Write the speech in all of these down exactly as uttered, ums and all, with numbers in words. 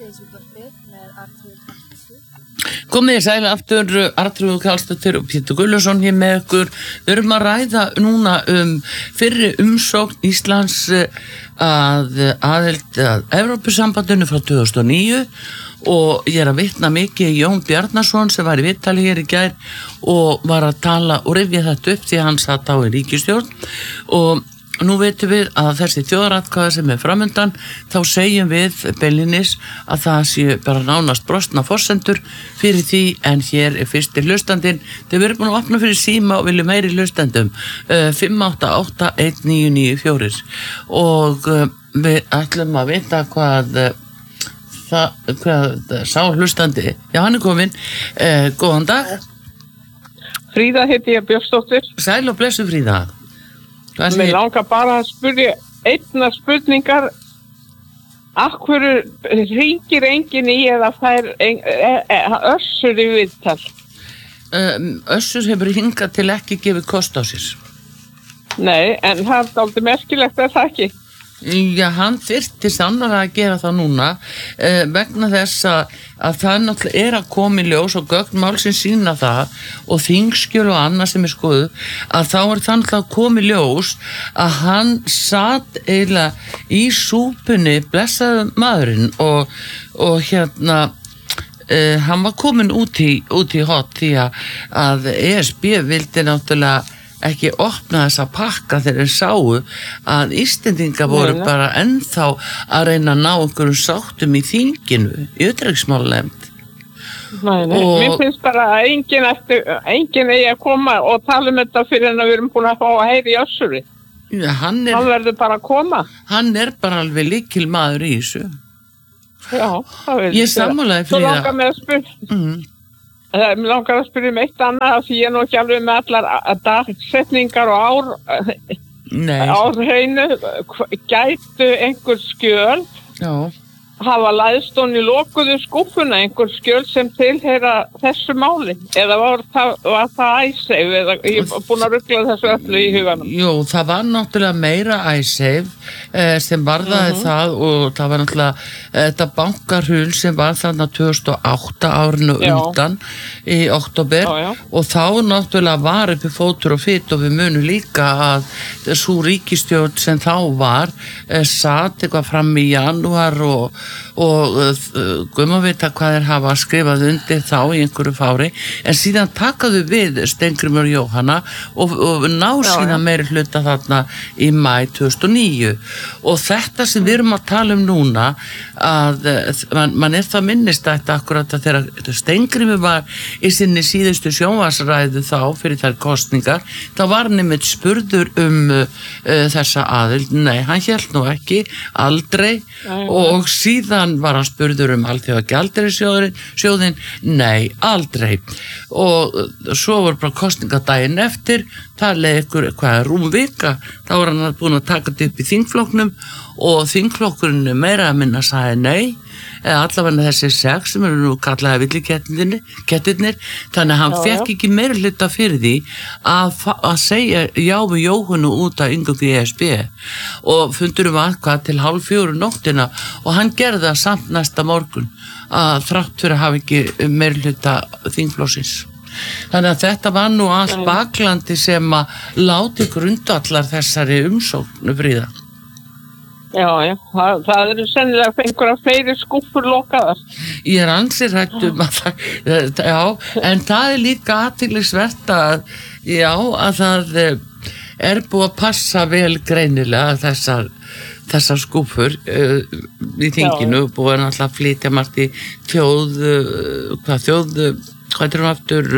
Hádegisútvarpið með Arnþrúði Karlsdóttur. Komið sæl aftur, Arnþrúður Karlsdóttir og Pétur Guðlaugsson hér með ykkur. Við erum að ræða núna um fyrri umsókn Íslands að aðild að Evrópusambandinu frá tvö þúsund og níu og ég er að vitna mikið í Jón Bjarnason sem var í viðtali hér í gær og var að tala og rifja þetta upp því hann satt á í ríkisstjórn og nú veitum við að þessi þjóðaratkvæði sem er framundan, þá segjum við beinlínis að það sé bara nánast brostna forsendur fyrir því en hér er fyrsti hlustandinn. Þau verðum búin að opna fyrir síma og viljum meiri hlustandum uh, fimm átta átta eitt níu níu fjögur og uh, við ætlum að vita hvað uh, það, hvað sá hlustandi. Já, hann er kominn. Uh, góðan dag. Fríða heiti ég Björnsdóttir. Sæl og blessu Fríða. Mér langar bara að spyrja einna spurningar. Af hverju hringir enginn í eða fær en, e, e, Össur í viðtal? Um, Össur hefur hingað til ekki gefið kost á sér. Nei, en það er aldrei merkilegt að það ekki. Já, hann þyrfti sannarlega að gera það núna eh, vegna þess að, að það náttúrulega er að koma í ljós og gögn málsins sína það og þingskjöl og annað sem er skoðu að þá er það náttúrulega að koma í ljós að hann satt eiginlega í súpunni blessaðu maðurinn og, og hérna eh, hann var komin út í, út í hot því að, að E S B vildi náttúrulega ekki opna þessa pakka þegar þeir sáu að Íslendingar voru Neina. bara ennþá að reyna að ná einhverjum sáttum í þinginu, í utanríkismálanefnd. Nei, nei, og... mér finnst bara að enginn eftir, enginn eigi að koma og tala um þetta fyrir en að við erum búin að fá að heyra í Össuri. Já, hann er... Hann verður bara að koma. Hann er bara alveg lykil maður í þessu. Já, það verður. Ég sammálaði fyrir það. Svo langar mig að spyrja. Mhm. Það er langar að spyrja um eitt annað því ég er nú ekki alveg með allar dagsetningar og ár árhreinu. Gætu einhver skjöl Já. hafa læðst honni lokuðu skúffuna einhver skjöl sem tilheyra þessu máli eða var það, var það Icesave eða ég er búin að rugla þessu öllu í huganum. Jú, það var náttúrulega meira Icesave eh, sem varðaði uh-huh. það og það var náttúrulega eh, þetta bankarhul sem var þarna tvö þúsund og átta árinu Já. undan í október Já, já. og þá náttúrulega var uppi fótur og fytt og við munum líka að sú ríkisstjórn sem þá var eh, satt eitthvað fram í janúar og og uh, guðma vita hvað þeir hafa skrifað undir þá í einhverju fári en síðan takaðu við Steingrímur Jóhanna og, og ná Já, síðan ja. meiri hluta þarna í maí tvö þúsund og níu og þetta sem við erum að tala um núna að man, man er það minnistætt akkurat að þegar Steingrímur var í sinni síðustu sjónvarpsræðu þá fyrir þær kosningar þá var hann einmitt spurður um uh, þessa aðild, nei hann hélt nú ekki aldrei Æ, og síðan var hann spurður um alþjóða gjaldeyrisjóðinn, nei, aldrei og svo var bara kosningadaginn eftir, það leið ykkur hvað er rúm vika, þá var hann búin að taka þetta upp í þingflokknum og þingflokkurinn meira að minna sagði nei eða allavega þessi sex sem eru nú kallaði villikettirnir þannig að hann já, fekk já. ekki meira hluta fyrir því að, að segja já við Jóhannu út af inngöngu í E S B og fundur um aðkvað til hálf fjóru nóttina og hann gerði það samt næsta morgun að þrátt fyrir að hafa ekki meira hluta þingflokksins. Þannig að þetta var nú allt baklandi sem að láti grundvallar þessari umsóknu Fríða. Já, já, það, það eru sennilega einhverja fleiri skúffur lokaðar. Ég er ansið rætt um að það, já, en það er líka athyglisvert að, já, að það er búið að passa vel greinilega þessar, þessar skúffur uh, í þinginu, já. búið að alltaf flytja margt í þjóð, uh, hvað þjóð, hvað er hún aftur,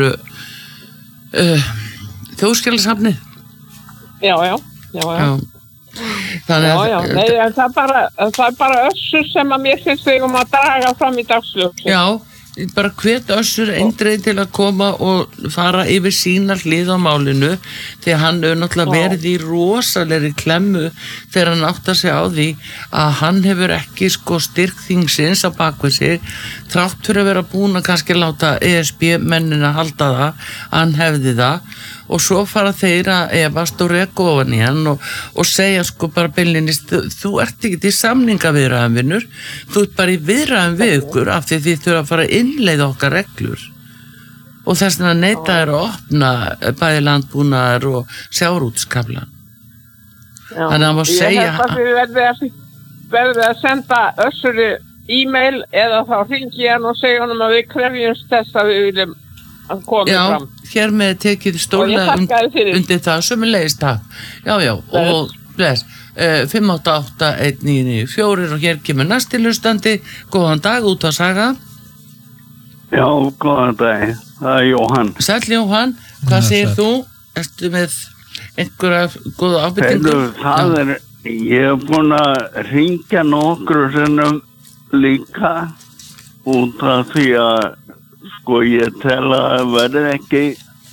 uh, þjóðskjálasafnið? Já, já, já, já. já. Þannig að já, já, nei, en það, bara, það er bara Össur sem að mér finnst við um að draga fram í dagsljós. Já, bara hvet Össur eindreið til að koma og fara yfir sína hlið á málinu því að hann hefur náttúrulega verið í rosalegri klemmu þegar hann átt að segja á því að hann hefur ekki sko styrk þingsins á bakvið sig þrátt fyrir að vera búin að kannski láta E S B mennina halda það að hann hefði það og svo fara þeir að efast og reka ofan í hann og, og segja sko bara beinlínis þú, þú ert ekki til samningaviðræðum vinnur, þú ert bara í viðræðum við ykkur af því þið þurfa að fara að innleiða okkar reglur og þess vegna neita er að opna bæði landbúnaðar og sjávarútskaflan. Þannig að hann má segja Ég held að við verðum að, verði að senda Össuri e-mail eða þá hringi hann og segja honum að við krefjumst þess að við viljum að koma já, fram. hér með tekið stórlega und, undir það sömulegis það. Já, já, og bless. Uh, fimm átta átta eitt níu níu fjögur og hér kemur næsti hlustandi. Góðan dag, út að saga. Já, góðan dag. Það er Jóhann. Sæll Jóhann, hvað segir þú? Ertu með einhverja góða ábyrtingu? Það er, ég hef búin að hringja nokkru sinnum líka út af því að sko ég tel að verði ekki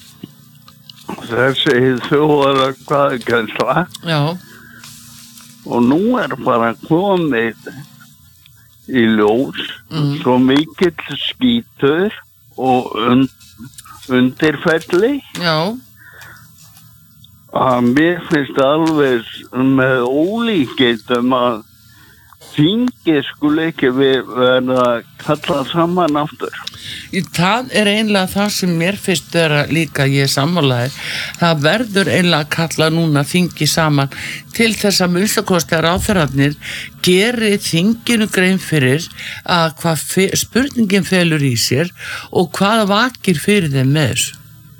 þessi þjóðara hvaðkensla. Já. Og nú er bara komið í ljós mm. svo mikill skítur og und, undirfelli. Já. Að mér finnst alveg með ólíkindum að þingið skuli ekki verða að kalla saman aftur. Það er einlega það sem mér finnst vera líka ég sammálaði. Það verður einlega að kalla núna þingi saman til þess að minnstakosti að ráðherrarnir geri þinginu grein fyrir að hvað spurningin felur í sér og hvað vakir fyrir þeim með þessu.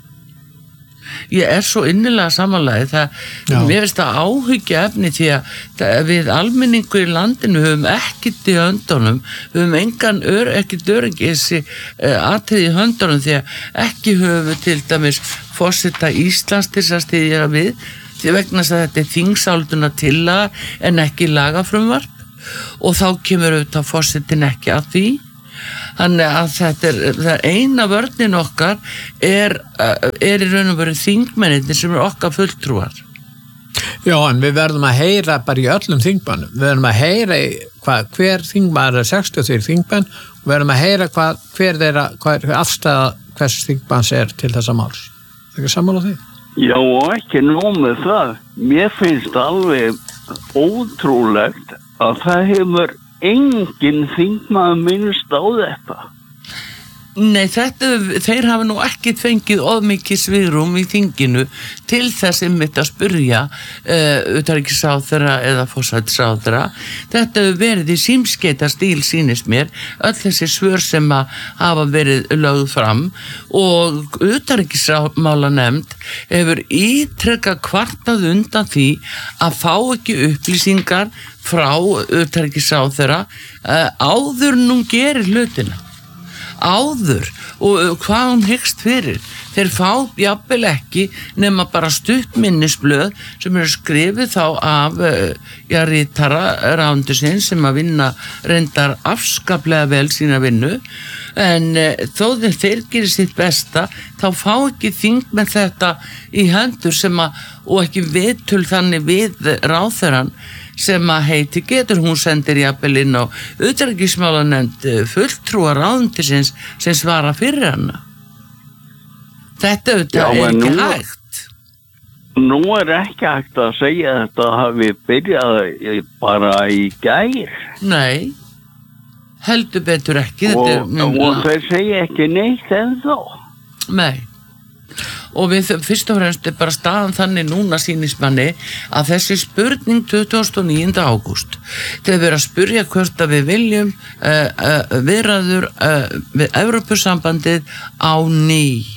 Ég er svo innilega samanlega það, mér finnst það áhyggja efni því að það, við almenningu í landinu höfum ekkert í höndunum við höfum engan ör, ekkert öryggis uh, atriði í höndunum því að ekki höfum til dæmis forseta Íslands til að styðja við því vegna að þetta er þingsálduna tillaga en ekki lagafrumvarp og þá kemur auðvitað forsetin ekki að því. Þannig að þetta er, það er eina vörnin okkar er, er í raun og veru þingmenninni sem er okkar fulltrúar. Já, en við verðum að heyra bara í öllum þingmannum. Við verðum að heyra hvað, hver þingmann er sextíu og þrír þingmenn og við verðum að heyra hvað, hver þeirra, hvað er afstæða hvers þingmanns er til þessa máls. Er ekki sammála því? Já, og ekki nóg með það. Mér finnst alveg ótrúlegt að það hefur enginn þingmaður minnst á þetta. Nei, þetta, þeir hafa nú ekkert fengið of mikið svigrúm í þinginu til þess einmitt að spurja uh, utanríkisráðherra eða forsætisráðherra. Þetta hefur verið í símskeita stíl sýnist mér, öll þessi svör sem að hafa verið lögð fram og utanríkismálanefnd hefur ítrekka kvartað undan því að fá ekki upplýsingar frá utanríkisráðherra uh, áður nú gerir hlutina. Áður og hvað hún hyggst fyrir þeir fá jafnvel ekki nema bara stutt minnisblöð sem eru skrifið þá af já, ritara ráðuneytisins sem að vinna reyndar afskaplega vel sína vinnu en þó þeir þeir gerir sitt besta þá fá ekki þing með þetta í hendur sem að og ekki viðtöl þannig við ráðherran sem að heiti getur hún sendir jafnvel inn á utanríkismálanefnd fulltrúa ráðuneytisins sem svara fyrir hana. Þetta auðvitað er ekki nú, hægt. Nú er ekki hægt að segja þetta hafi byrjað bara í gær. Nei, heldur betur ekki. Og, þetta er, og þeir segja ekki neitt ennþá. Nei. Og við fyrst og fremst er bara staðan þannig núna sýnist manni að þessi spurning tuttugasta og níunda ágúst til að vera að spurja hvort að við viljum uh, uh, viðræður uh, við Evrópusambandið á ný.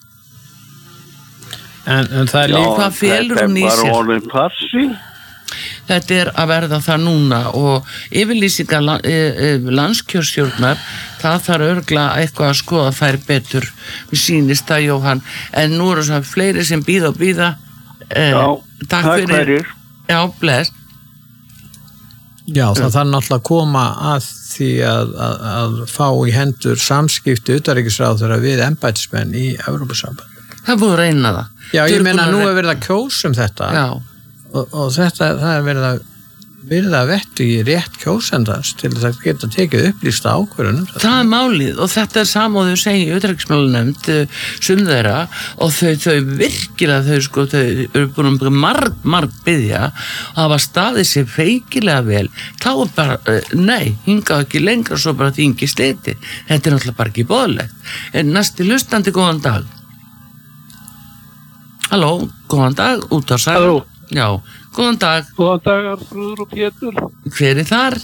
En, en það er líka hvað felur hún í sér. Þetta er bara orðið passi. Þetta er að verða það núna og yfirlýsingar landskjörstjórnar það þarf örugglega eitthvað að skoða þær betur við sýnist það Jóhann en nú eru það fleiri sem bíða og bíða eh, Já, takk fyrir. fyrir Já, bless Já, það þarf náttúrulega að koma að því að, að, að fá í hendur samskipti utanríkisráðherra við embættismenn í Evrópusambandi. Það er búið að reyna það. Já, Þau ég eru meina búin að nú reyna- er verið að kjósa um þetta Já, og, og þetta, það er verið að verið að vettu í rétt kjósendans til þess að geta tekið upplýsta ákvörðunum. það er málið og þetta er samóðu segja í utanríkismálanefnd sum þeirra og þau, þau virkilega þau sko, þau eru búin að marg, marg byggja og hafa staðið sér feikilega vel þá er bara, uh, nei, hingað ekki lengra svo bara þingi sliti þetta er náttúrulega bara ekki boðlegt en næsti hlustandi, góðan dag Halló, góðan dag, út á sæl Halló. Já, góðan dag, Góðan dagar, Frúður og Pétur. hver er þar?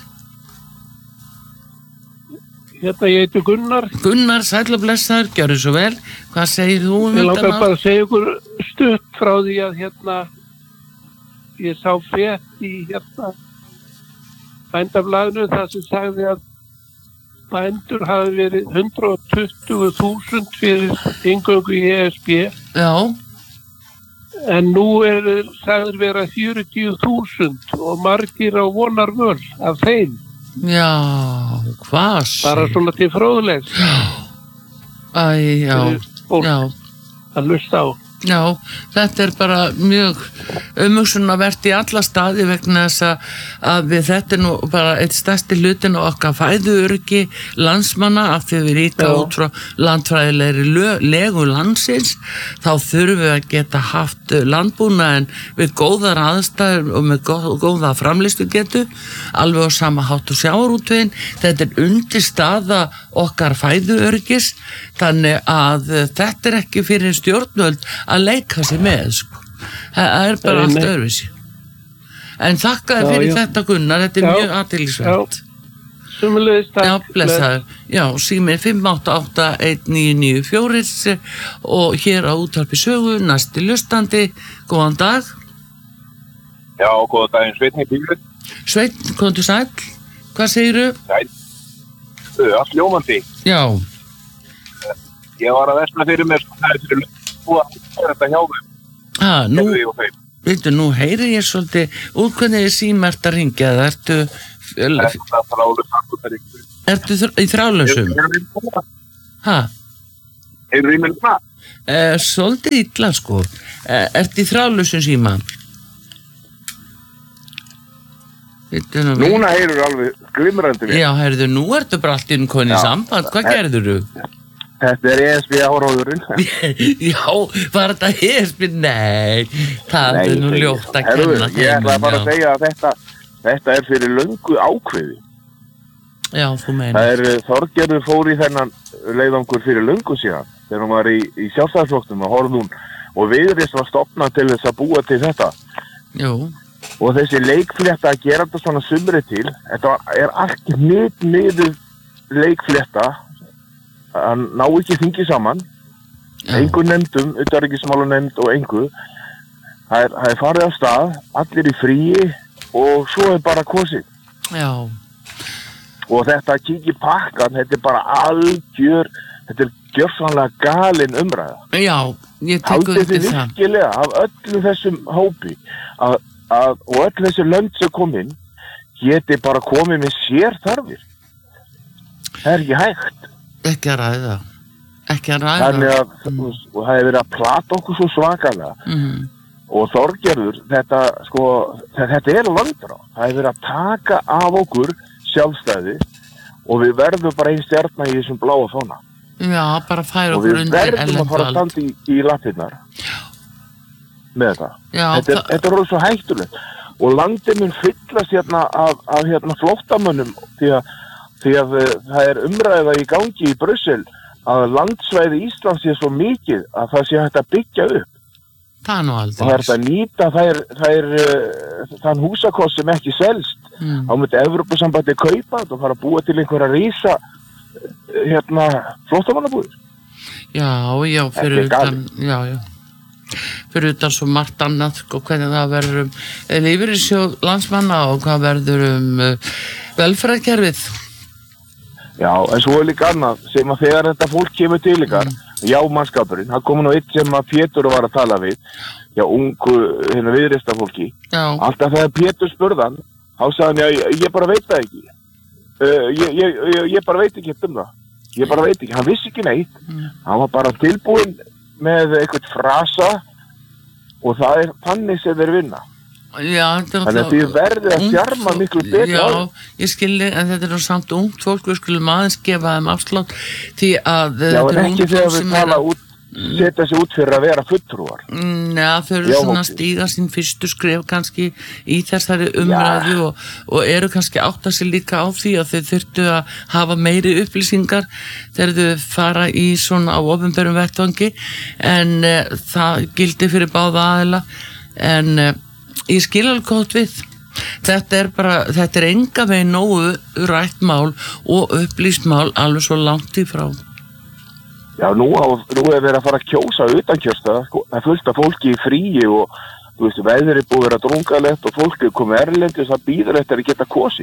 Hérna ég heiti Gunnar. Gunnar, sæll og blessaður, gjörðu svo vel hvað segir þú um Ég þetta langar mál? bara að segja ykkur stutt frá því að hérna ég sá frétt í hérna bændaflaginu þar sem sagði að bændur hafi verið hundrað tuttugu þúsund fyrir inngöngu í E S B Já, en nú er sagður vera fjörutíu þúsund og margir á vonar völ af þeim. já, hvað Bara segir? svona til fróðlegs Æ, já, fyrir fólk já, að lusta á. já, þetta er bara mjög umhugsunarvert í alla staði vegna þess að, að við þetta er nú bara eitt stærsti hlutin og okkar fæðuöryggi landsmanna af því við líka Já. út frá landfræðilegri lög, legu landsins þá þurfum við að geta haft landbúnaðinn við góðar aðstæður og með góð, góða framlýstu getu alveg á sama hátt og sjávarútveginn þetta er undir staða okkar fæðuöryggis þannig að uh, þetta er ekki fyrir stjórnvöld að leika sér með sko. það er bara Nei, allt nei. öðruvísi en þakka þér Já, fyrir já. þetta Gunnar þetta er Já, mjög aðtilsvægt Sumulegist já, blessaður, já, símið fimm átta átta eitt níu níu fjögur og hér á útvarpi sögu næsti hlustandi, góðan dag Já, góða daginn, Sveinn í bílun. Sveinn, komdu sæll, hvað segiru? Sæl. Þau, allt ljómandi. Já, Ég var að vesna fyrir mér, sko, það er fyrir löngu að það er þetta hjá þeim. ha, nú Gerði ég og þeim. veitu, nú heyri ég svolítið út hvernig þið símert að ringja það ertu, Þetta þrálu samt er ykkur. ertu þr- í þrálausum ha, Heyrðu í mér núna? eh, svolítið illa sko eh, ertu í þrálausum síma veitu nú við- Núna heyrðu alveg glimrandi mér. já, heyrðu, nú ertu bara allt í einu komin í Já. samband, hvað gerður þú? Þetta er E S B áróðurinn. já, var þetta hér nei, það er nú ljótt að Herðu, kenna ég ætla þeim, bara já. að segja að þetta, þetta er fyrir löngu ákveði. já, þú meina Það er uh, Þorgerður fór í þennan leiðangur fyrir löngu síðan þegar hún var í, í sjálfstæðisflokknum og horfði hún og Viðreisn var stofnað til þess að búa til þetta jú, og þessi leikflétta að gera þetta svona sumri til þetta var, er allt nýtt niður leikflétta að ná ekki þingi saman já, engu nefndum, utanríkismálanefnd og engu það er, það er farið af stað allir í fríi og svo er bara kosið já, og þetta að kíkja í pakkan, þetta er bara algjör, þetta er gjörsanlega galin umræða. já ég tek Haldið undir þið það virkilega af öllu þessum hópi að, að, og öllu þessu lönd sem kom inn geti bara komið með sér þarfir. Það er ekki hægt. ekki að ræða ekki að ræða Þannig að mm. og það hefur verið að plata okkur svo svakalega mm. og Þorgerður, þetta, sko, þetta er landráð. Það hefur verið að taka af okkur sjálfstæði og við verðum bara einn stjarna í þessum bláa fána. já, bara færa Og okkur við undir verðum að fara að ellendvald standa í, í lappirnar með þetta. já, Þetta er, það, þetta er orðið svo hættulegt og landið mun fyllast hérna af, af hérna flóttamönnum því að, því að uh, það er umræða í gangi í Brussel að landsvæði Íslands sé svo mikið að það sé hægt að byggja upp það er nú og það er aldrei hægt að nýta þær, þær, uh, þann húsakost sem ekki selst mm. þá myndi Evrópusambandi kaupa þetta og fara að búa til einhverja rísa uh, hérna flóttamannabúðir. já, já, Þetta fyrir er utan já, já fyrir utan svo margt annað og hvernig það verður um lífeyrissjóð landsmanna og hvað verður um uh, velferðarkerfið Já, en svo er líka annað sem að þegar þetta fólk kemur til ykkar, mm. já mannskapurinn, það kom nú eitt sem að Pétur var að tala við, já ungu hérna viðreista fólki, já, alltaf þegar Pétur spurðan, þá sagði hann, já, ég, ég bara veit það ekki. Uh, ég, ég, ég, ég bara veit ekki um það. Ég bara veit ekki, hann vissi ekki neitt. Mm. Hann var bara tilbúinn með eitthvað frasa og það er þannig sem þeir vinna. Já, þannig að þið verðið að þjarma miklu betur. Já, ég skilji, en þetta er nú samt ungt fólk, við skulum aðeins gefa þeim afslátt því að já, en ekki þegar við tala út setja sig út fyrir að vera fulltrúar. Já, þau eru svona að stíga sín fyrstu skref kannski í þessari umræðu og, og eru kannski átta sig líka á því að þau þurftu að hafa meiri upplýsingar þegar þau fara í svona á opinberum vettvangi en uh, það gildi fyrir báða aðila en uh, ég skil alveg gott við. Þetta er bara, þetta er enga veginn nógu rætt mál og upplýst mál alveg svo langt í frá. Já, nú, á, nú er verið að fara að kjósa utankjörstað, sko, það fullt af fólki í fríi og, þú veist, veðri búið að drungalegt og fólki komið erlendi og það býður eftir að geta kosið.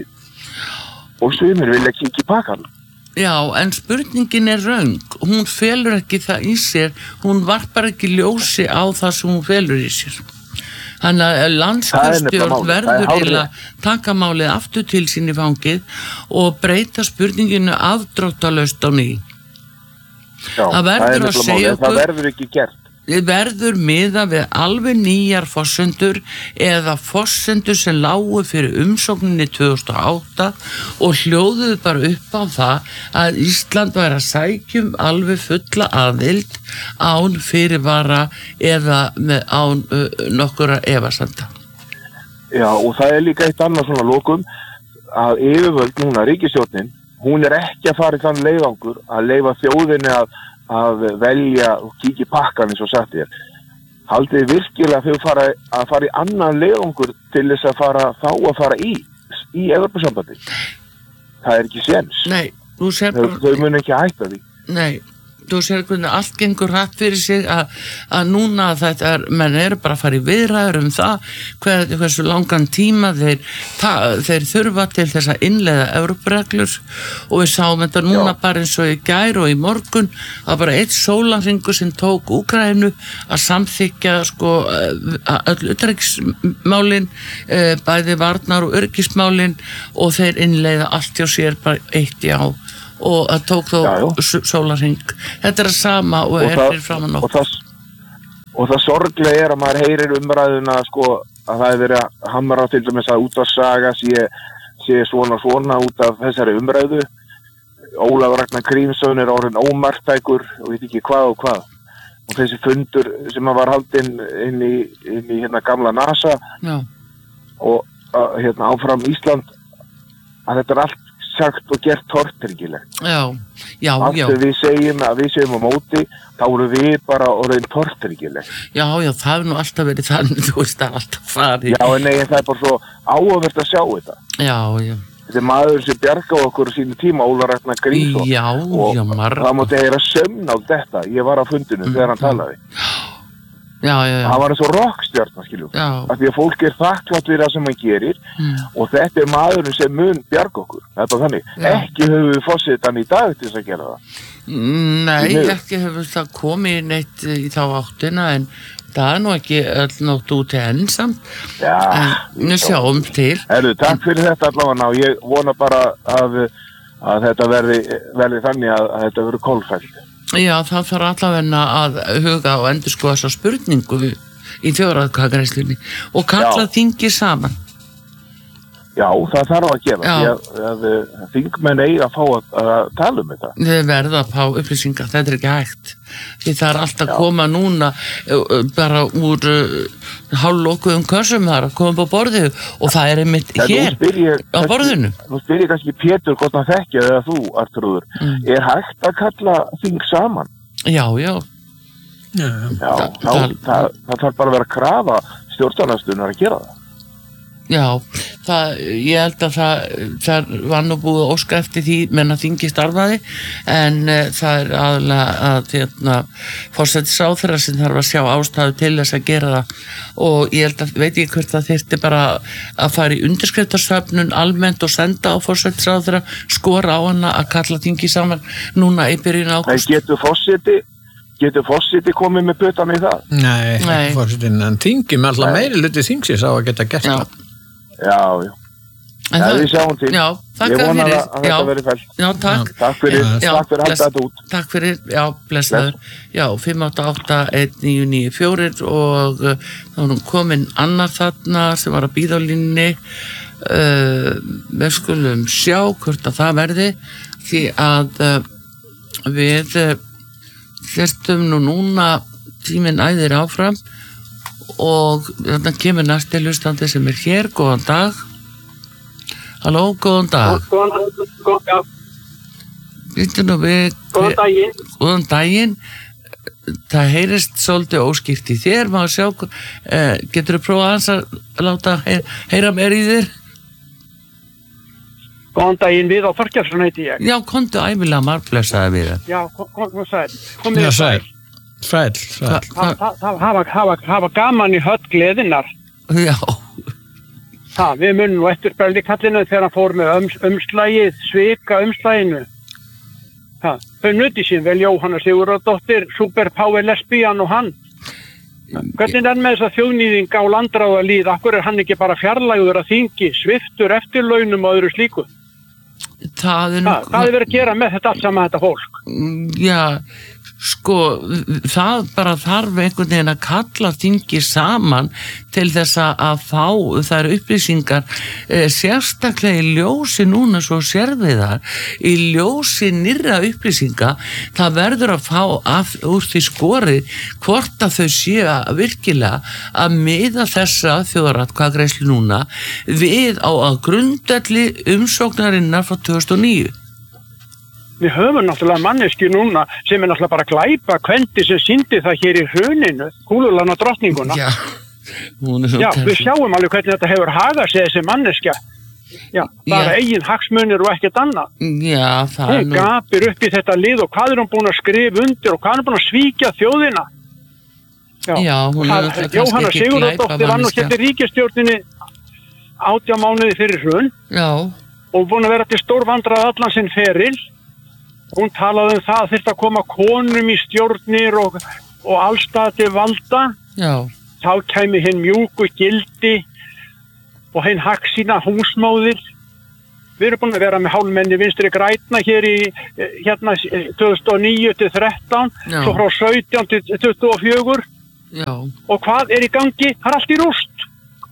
Og sumir vilja kíkja í pakkan. Já, en spurningin er röng. Hún felur ekki það í sér, hún varpar ekki ljósi á það sem hún felur í sér. Þannig að landskjörstjórn verður til að taka málið aftur til sín í fangið og breyta spurninginu afdráttalaust á ný. Já, það verður það að segja okkur, það verður ekki gert. Við verður miða við alveg nýjar forsendur eða forsendur sem lágu fyrir umsókninni tvö þúsund og átta og hljóðuðu bara upp á það að Ísland væri að sækjum alveg fulla aðild án fyrirvara eða með án uh, nokkura efasemda. Já, og það er líka eitt annað svona lokum að yfirvöld núna, ríkisstjórnin, hún er ekki að fara í þann leiðangur að leyfa þjóðinni að, að velja og kíkja í pakkan eins og sagt er. Haldið virkilega þau fara að fara í annan leiðangur til þess að fara þá að fara í í Evrópusambandi. Það er ekki séns. Nei, þú sér bara... Þau, þau mun ekki hætta því. Nei, þú sér hvernig allt gengur hratt fyrir sig að, að núna þetta er, menn eru bara að fara í viðræður um það hver, hversu langan tíma þeir, ta, þeir þurfa til þess að innleiða Evrópureglur og við sáum þetta núna Já. Bara eins og í gær og í morgun að bara eitt sólarhringur sem tók Úkraínu að samþykja sko öll utanríkismálin bæði varnar og öryggismálin og þeir innleiða allt hjá sér bara eitt í á og það tók þó sólarhring. Þetta er að sama og, og er fyrir framan okkur. Og það, og það sorglega er að maður heyrir umræðuna sko að það er verið að hamra til dæmis að útvarpssaga sé, sé svona svona út af þessari umræðu. Ólafur Ragnar Grímsson er orðinn ómarktækur og veit ekki hvað og hvað. Og þessi fundur sem var haldinn inn í, inn í hérna gamla NASA Já. Og að, hérna áfram Ísland að þetta er allt sagt og gert tortryggilegt. Já, já, Allt já. Allt við segjum að við segjum á móti, þá eru við bara orðin tortryggilegt. Já, já, það er nú alltaf verið þannig, þú veist það alltaf farið. Já, en nei, það er bara svo áhugavert að sjá þetta. Já, já. Þetta er maður sem bjargaði okkur á sínu tíma, Ólafur Ragnar Grímsson. Já, já, marg. Og það mátti heyra sömn á þetta, ég var á fundinu mm, þegar hann já. talaði. Já, já, já. Það var eins og rockstjarna, skiljum. Já. Af því að fólk er þakklátt við það sem hann gerir mm. og þetta er maðurinn sem mun bjarga okkur. Það er bara þannig. Já. Ekki höfum við forsetan í dag til þess að gera það. Nei, ekki hefur það komið neitt í þá áttina en það er nú ekki öll nótt út enn samt. Já. En við sjáum til. Herru, takk fyrir þetta allavega og ég vona bara að, að þetta verði, verði þannig að, að þetta verði kolfælt. Já, það þarf allavegna að huga og endur sko þessa spurningu í þjóðaratkvæðagreiðslunni og kalla þingið saman. Já, það þarf að gera því að, að, að þingmenn eiga að fá að, að tala um þetta. Þið verða að fá upplýsingar, þetta er ekki hægt. Því það er alltaf að koma núna bara úr uh, hálflokuðum kössum þar að koma upp á borðið og það er einmitt ja, hér ég, á borðinu. Nú spyr ég kannski Pétur hvort hann þekkja eða þú, Arturður. Mm. Er hægt að kalla þing saman? Já, já. Já, já það, það, það, það þarf bara að vera að krafa stjórnarnarstöðunar að gera það. Já, það, ég held að það, það var nú búið að óska eftir því menn að þingi starfaði en uh, það er aðalega að hérna, forsætisráðherra sem þarf að sjá ástæðu til þess að gera það og ég held að, veit ég hvert það þyrfti bara að fara í undirskriftarsöfnun almennt og senda á forsætisráðherra skora á hana að kalla þingi saman núna í byrjun ágúst. Það getur forseti Getur forseti komið með putan í það? Nei, Nei. Forsetin, en þingi með alltaf meiri hluti þingsins á að geta gert það. Já, já. En Ja, það- við sjáum til. Já, þakka Ég vona fyrir. að, að þetta Já. verði fellt. Já, takk. Takk fyrir, Já, takk fyrir að bless- halda þetta út. Takk fyrir, já, blessaður. Já, fimm átta átta eitt níu níu fjögur og uh, þá er nú komin annar þarna sem var að bíða á línni. Uh, við skulum sjá hvort að það verði því að uh, við uh, þessum nú núna tíminn æðir áfram og þarna kemur næsti hlustandi sem er hér. Góðan dag. Halló, góðan dag. Góðan dag. Býttu nú við. Góðan daginn. Góðan daginn. Það heyrist svolítið óskýrt í þér, maður sjá, uh, getur þú prófað aðeins að láta heyra, heyra mér í þér? Góðan daginn, við á Þorkelsson heiti ég. Já, komdu æmilega margblessaði við það. Já, kom, kom, kom sæl. Komið Já, þið sæl. Sæl, sæl. Hva- Það það- það hafa, hafa, hafa gaman í höll gleðinnar. Já, Ha, við munum nú eftir Belli kallinu þegar hann fór með ums, umslægið, svika umslæginu. Ha, þau nuti sín vel Jóhanna Sigurðardóttir, superpower lesbían og hann. Hvernig er með þess að þjóðnýðing á landráða líð? Akkur er hann ekki bara fjarlægur að þingi, sviftur eftirlaunum og öðru slíku? það er nú... Ha, hvað er verið að gera með þetta allt saman þetta fólk? Já, sko, það bara þarf einhvern veginn að kalla þingi saman til þess að fá þær upplýsingar eh, sérstaklega í ljósi núna svo sérviðar, í ljósi nýrra upplýsinga, það verður að fá af, úr því skori hvort að þau séu að virkilega að miða þessa þjóðaratkvæðagreiðslu núna við á að grundvelli umsóknarinnar frá tvö þúsund og níu. Við höfum náttúrulega manneski núna sem er náttúrulega bara glæpa kvendi sem síndi það hér í hruninu, kúlulana drottninguna. Já, hún er svo Já, við terfi- sjáum alveg hvernig þetta hefur hagað sig þessi manneskja. Já, bara Já. eigin hagsmunir og ekkert annað. Já, það er Hún nú... gapir upp í þetta lið og hvað er hún búin að skrifa undir og hvað er hún búin að svíkja þjóðina. Já, hún er Það- náttúrulega Jóhanna kannski ekki Sigurðardóttir var nú glæpamanneskja. hérna í ríkisstjórninni átján mánuði fyrir hrun Já, og búin að vera til stórvandrað allan sinn feril. Hún talaði um það að þyrfti að koma konum í stjórnir og, og allstað til valda. já, Þá kæmi hinn mjúku gildi og hinn hagsýna húsmóðir. Við erum búin að vera með hálmenni vinstri grætna hér í eh, hérna eh, tvö þúsund og níu til þrettán, Já. svo frá sautján til tuttugu og fjögur já, og hvað er í gangi? Það er allt í rúst.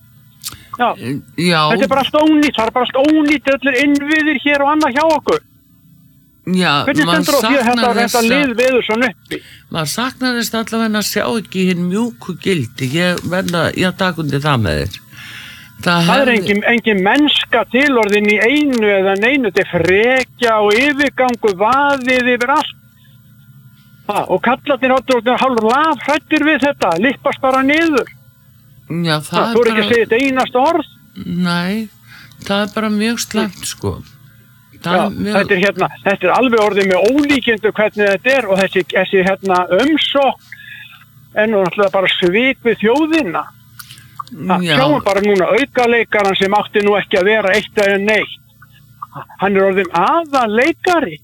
Já, já, þetta er bara allt ónýtt, það er bara allt ónýtt allir innviðir hér og annað hjá okkur. já, Hvernig maður stendur á því að þetta, saknar þetta þess lið að, veður svona uppi? maður saknar þess allavega að sjá ekki hinn mjúku gildi, ég verða, ég takk undir það með þér. Það, Það er hefði- engin, engin mennska tilorðin í einu eða neinu, þetta er frekja og yfirgangu vaðið yfir allt. Ha, og kallarnir áttur hálfur lafhrættir við þetta, lippast bara niður. Já, Það það þú er er ekki að segja þetta einast orð. nei, það er bara mjög slæmt, sko. Það Já, er mjög, þetta, er hérna, þetta er alveg orðið með ólíkjendu hvernig þetta er og þessi, þessi hérna, umsókn er nú náttúrulega bara svik við þjóðina. Ha, já, sjáum bara núna aukaleikaran sem átti nú ekki að vera eitt eða neitt. Hann er orðin aðaleikari.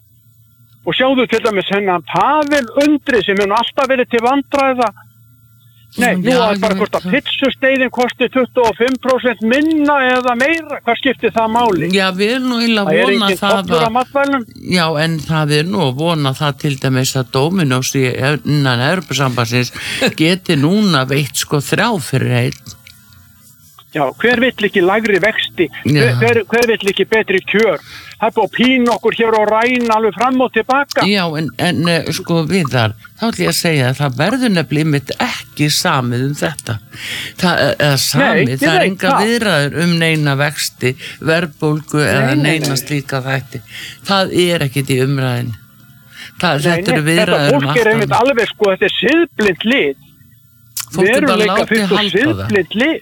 Og sjáðu til dæmis hennan Pavel Undri sem er nú alltaf verið til vandræða. Nei, nú Já, er bara ég hvort veit að það. pizzusteiðin kosti tuttugu og fimm prósent minna eða meira. Hvað skiptir það máli? já, við erum nú illa Það að er vona engin það tollur á að, matvælum. já, en það er nú að vona það til dæmis að Dominos í innan Evrópusambandsins geti núna veitt sko þrjá fyrir einn. Já, hver vill ekki lægri vexti? Já. Hver, hver, hver vill ekki betri kjör? Það er búið að pína okkur hér og ræna alveg fram og tilbaka. Já, en, en eh, sko Viðar, þá ætlum ég að segja að það verður nefnilega mitt ekki samið um þetta. Það, eða samið, Nei, ég það er veit enga það. viðræður um neina vexti, verðbólgu eða nei, neina nei. slíka þætti. Það er ekkit í umræðin. Það, Nei, þetta nei, eru viðræður um Þetta fólk er einmitt annað. alveg sko, þetta er siðblind lið. Fólk er bara Veruleika látið fyrst og halda það. siðblind lið.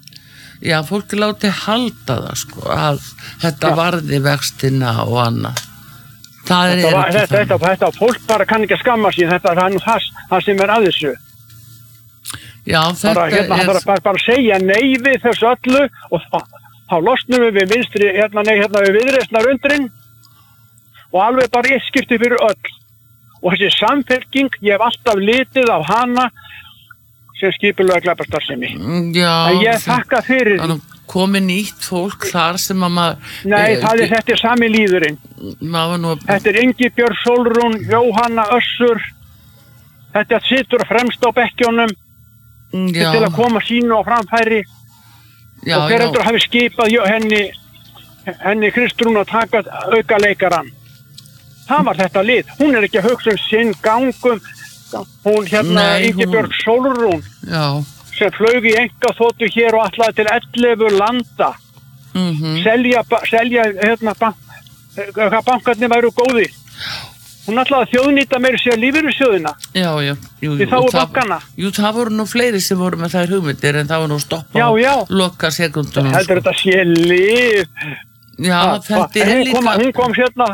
Já, fólk er látið halda það, sko, að þetta Já. varði vextina og annað. Það er Þetta, var, ekki þetta, þetta, þannig. þetta fólk bara kann ekki að skamma sín, þetta er nú það, það sem er að þessu. Já, þetta Bara, hérna, er... bara, bara, bara segja nei við þessu öllu og þá, þá losnum við við vinstri, hérna, nei, hérna við viðreisnar undrin og alveg bara ég skipti fyrir öll. Og þessi samfélking, ég hef alltaf litið á hana sem skipulega glæparstarfsemi. Já, En ég það- þakka fyrir það er nú- komið nýtt fólk þar sem að maður... Nei, eh, það er þetta er sami líðurinn. Maður nú... Þetta er Ingibjörg Sólrún, Jóhanna Össur. Þetta situr fremst á bekkjónum Já. til að koma sínu á framfæri. Já, og hver já. heldur hafi skipað jó- henni, henni Kristrún að taka auka leikarann. Það var þetta lið. Hún er ekki að hugsa um sinn gangum. Hún hérna, Nei, Ingibjörg hún- Sólrún, Já. sem flög í engaþotu hér og ætlaði til ellefu landa. Mhm. Selja, ba- selja hérna, bank, hvað bankarnir væru góði. Hún ætlaði að þjóðnýta meira sér lífeyrissjóðina. Já, já. Jú, Í jú, þágu og það- bankana. Jú, það voru nú fleiri sem voru með þær hugmyndir en það var nú stoppa Já, já. loka sekundunum. Heldur þetta sé lif. Já, þetta er hún líka... kom, hún kom hérna,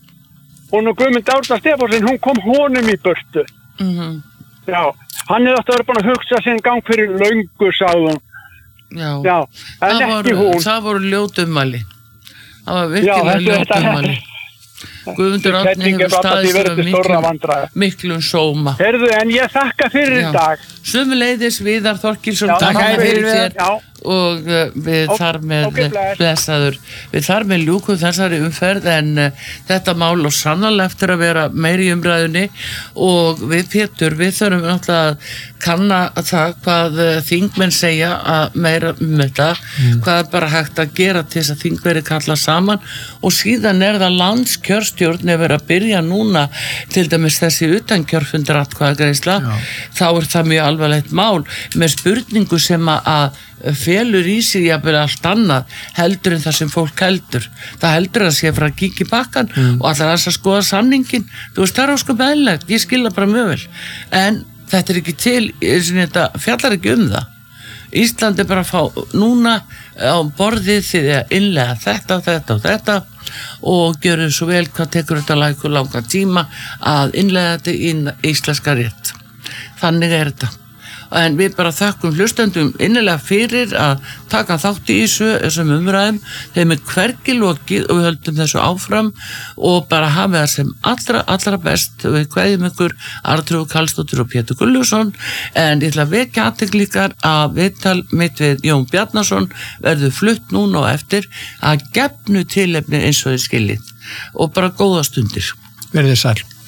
hún og Guðmund Árna Stefánsson, hún kom honum í burtu. Mhm. Já, hann er átt að vera búin að hugsa sinn gang fyrir löngu, sagði hún. Já. Já, en það ekki voru, hún. Það voru ljótumæli. Það var Já, virkilega þetta- þetta- ljótumæli. Guðmundur Árni Ketting hefur er alltaf staðið því verið fyrir til stórra miklum, vandræða. miklum sóma. Herðu, en ég þakka fyrir í dag. Sömuleiðis Viðar Þorkilsson, Já, takk takk fyrir fyrir, þér já. og uh, við Ó- þar með ókei, bless. blessaður, við þar með ljúkum þessari umferð en uh, þetta mál og sannarlega eftir að vera meiri í umræðunni og við Pétur, við þurfum náttúrulega að kanna það hvað uh, þingmenn segja að meira um þetta, hvað er bara hægt að gera til þess að þing veri kalla saman og síðan er það landskjörstjórn ef er að byrja núna til dæmis þessi utankjörfundur atkvæðagreiðsla, þá er það mjög alvarlegt mál með spurningu sem að að felur í sig jafnvel allt annað heldur en það sem fólk heldur það heldur að sé frá að kíkja í bakkan mm. og allar þess að skoða samningin þú veist það er ásku meðlegt, ég skilða bara mjög vel en þetta er ekki til þetta fjallar ekki um það Ísland er bara að fá núna á borðið því að innlega þetta, þetta og þetta og gjöru svo vel hvað tekur þetta lækur langa tíma að innlega þetta í íslenska rétt þannig er þetta en við bara þakkum hlustendum innilega fyrir að taka þátt í þessu þessum umræðum, þeim er hvergi lokið og við höldum þessu áfram og bara hafa það sem allra, allra best við kveðjum ykkur Arnþrúður Karlsdóttir og Pétur Gunnlaugsson en ég ætla að vekja athygli ykkar að viðtal mitt við Jón Bjarnason verður flutt núna og eftir að gefnu tilefni eins og þið skiljið og bara góða stundir. Verðið sæl.